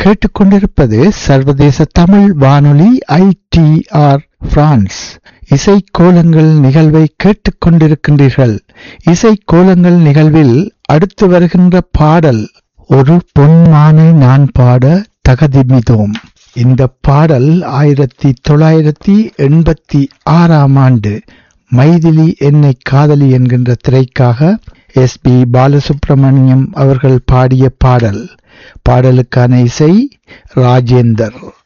கேட்டுக்கொண்டிருப்பது சர்வதேச தமிழ் வானொலி ITR பிரான்ஸ். இசைக்கோலங்கள் நிகழ்வை கேட்டுக்கொண்டிருக்கின்றீர்கள். இசைக்கோலங்கள் நிகழ்வில் அடுத்து வருகின்ற பாடல் ஒரு பொன்மானை நான் பாட தகதிமிதோம். இந்த பாடல் 1986 மைதிலி என்னை காதலி என்கின்ற திரைக்காக SP பாலசுப்ரமணியம் அவர்கள் பாடிய பாடல். பாடலுக்கான இசை ராஜேந்தர்.